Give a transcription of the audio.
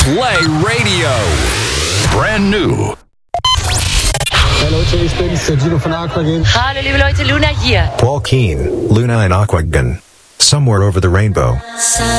Play Radio. Brand new. Hey Leute, ich bin's, der Gino von Aquagen. Hallo liebe Leute, Luna hier. Paul Keen, Luna and Aquagen. Somewhere over the rainbow.